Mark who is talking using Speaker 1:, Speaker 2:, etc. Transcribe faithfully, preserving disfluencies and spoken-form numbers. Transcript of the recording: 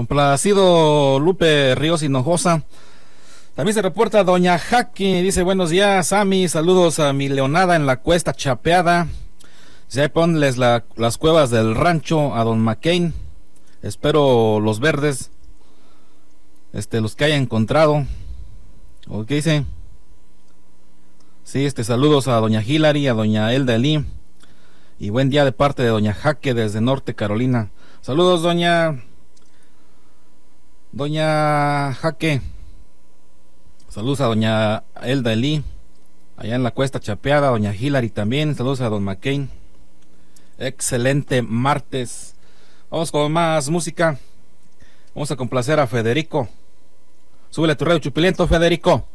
Speaker 1: Complacido Lupe Ríos Hinojosa. También se reporta doña Jaque, dice buenos días, Sammy, saludos a mi leonada en la Cuesta Chapeada. Ya ponles la, las cuevas del rancho a don McCain. Espero los verdes, este, los que haya encontrado. ¿O qué dice? Sí, este, saludos a doña Hilary, a doña Elda Elí. Y buen día de parte de doña Jaque desde Norte Carolina. Saludos, doña... Doña Jaque. Saludos a doña Elda Elí, allá en la Cuesta Chapeada, doña Hilary también. Saludos a don McCain. Excelente martes. Vamos con más música. Vamos a complacer a Federico. Súbele tu radio chupilento, Federico.